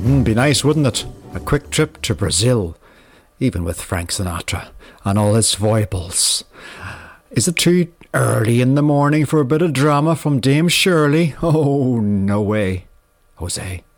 Be nice, wouldn't it? A quick trip to Brazil, even with Frank Sinatra and all his foibles. Is it too early in the morning for a bit of drama from Dame Shirley? Oh, no way. Jose.